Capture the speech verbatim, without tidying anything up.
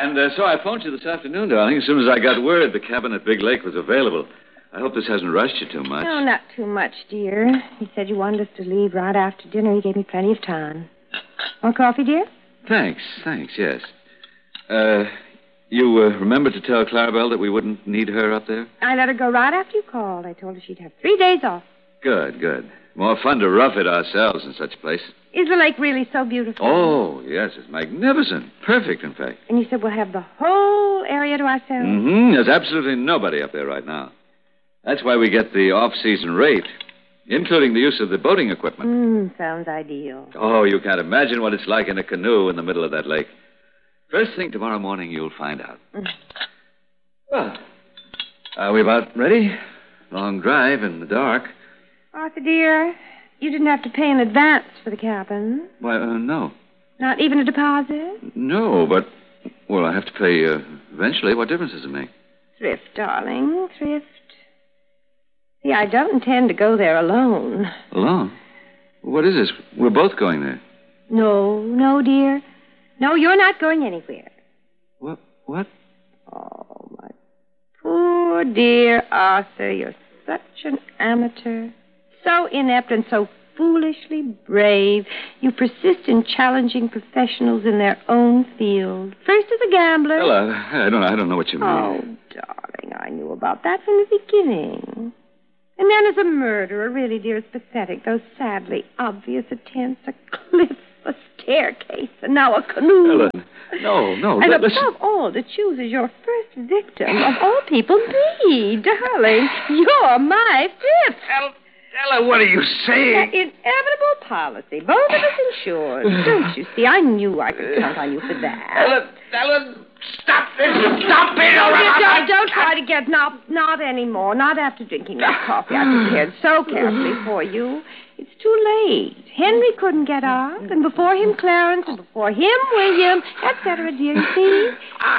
And uh, so I phoned you this afternoon, darling, as soon as I got word the cabin at Big Lake was available. I hope this hasn't rushed you too much. No, not too much, dear. He said you wanted us to leave right after dinner. He gave me plenty of time. Want coffee, dear? Thanks, thanks, yes. Uh, you uh, remember to tell Clarabelle that we wouldn't need her up there? I let her go right after you called. I told her she'd have three days off. Good, good. More fun to rough it ourselves in such a place. Is the lake really so beautiful? Oh, yes, it's magnificent. Perfect, in fact. And you said we'll have the whole area to ourselves? Mm-hmm. There's absolutely nobody up there right now. That's why we get the off-season rate, including the use of the boating equipment. Mm, sounds ideal. Oh, you can't imagine what it's like in a canoe in the middle of that lake. First thing tomorrow morning, you'll find out. Mm. Well, are we about ready? Long drive in the dark. Arthur, dear, you didn't have to pay in advance for the cabin. Why, uh, no. Not even a deposit? No, but, well, I have to pay uh, eventually. What difference does it make? Thrift, darling, thrift. See, I don't intend to go there alone. Alone? What is this? We're both going there. No, no, dear. No, you're not going anywhere. What? What? Oh, my poor dear Arthur, you're such an amateur. So inept and so foolishly brave. You persist in challenging professionals in their own field. First as a gambler. Well, I, I don't I don't know what you mean. Oh, darling, I knew about that from the beginning. And then as a murderer, really, dear, it's pathetic. Those sadly obvious attempts, a cliff, a staircase, and now a canoe. Helen, no, no. And let, above listen. all, to choose as your first victim, of all people, me, darling. You're my fifth. Ella, Ella, what are you saying? That inevitable policy. Both of us insured. Don't you see? I knew I could count on you for that. Ella, Ella, stop this. Stop it. No, or dear, I'm- don't, don't try to get not, not anymore. Not after drinking that coffee I prepared so carefully for you. It's too late. Henry couldn't get off, and before him, Clarence, and before him, William, et cetera, dear, you see?